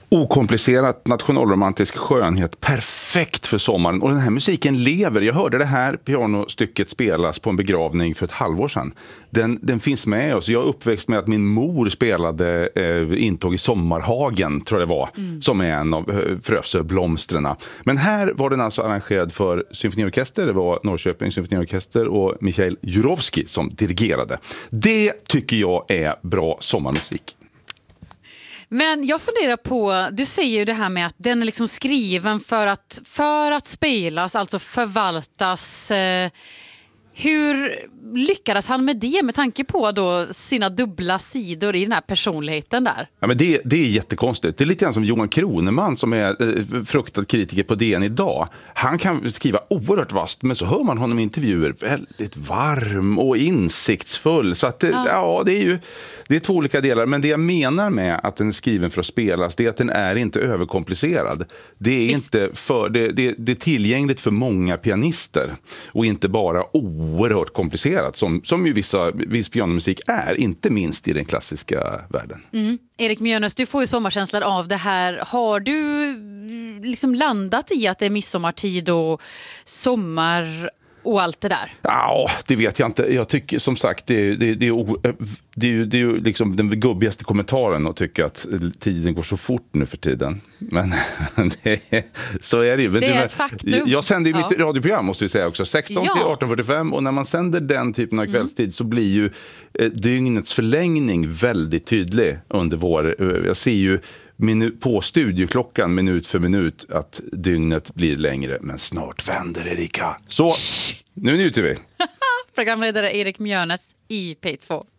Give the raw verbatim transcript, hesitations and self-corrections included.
Okomplicerat, nationalromantisk skönhet, perfekt för sommaren. Och den här musiken lever. Jag hörde det här pianostycket spelas på en begravning för ett halvår sedan. Den, den finns med oss. Jag är uppväxt med att min mor spelade eh, intåg i Sommarhagen, tror jag det var, mm. som är en av eh, Frösöblomstrarna. Men här var den alltså arrangerad för symfoniorkester. Det var Norrköping symfoniorkester och Michail Jurovski som dirigerade. Det tycker jag är bra sommarmusik. Men jag funderar på, du säger ju det här med att den är liksom skriven för att, för att spelas, alltså förvaltas. Eh, hur lyckades han med det med tanke på då sina dubbla sidor i den här personligheten där? Ja, men det, det är jättekonstigt. Det är lite grann som Johan Kroneman som är eh, fruktad kritiker på D N idag. Han kan skriva oerhört vast, men så hör man honom i intervjuer väldigt varm och insiktsfull. Så att det, ja. Ja, det är ju det är två olika delar. Men det jag menar med att den är skriven för att spelas, det är att den är inte överkomplicerad. Det är, inte för, det, det, det är tillgängligt för många pianister och inte bara oerhört komplicerat som, som ju vissa, viss pianomusik är, inte minst i den klassiska världen. Mm. Erik Mjörnes, du får ju sommarkänslor av det här. Har du liksom landat i att det är midsommartid och sommar och allt det där? Ja, det vet jag inte. Jag tycker som sagt det, det, det, är, det, är, det är ju liksom den gubbigaste kommentaren att tycka att tiden går så fort nu för tiden. Men det, så är det ju. Det är ett faktum. Jag sänder ju ja. mitt radioprogram, måste vi säga också, sexton till arton fyrtiofem, och när man sänder den typen av kvällstid mm. så blir ju eh, dygnets förlängning väldigt tydlig under vår. Eh, jag ser ju Minu- på studioklockan minut för minut att dygnet blir längre, men snart vänder Erika. Så, nu njuter vi. Programledare Erik Mjörnes i P två.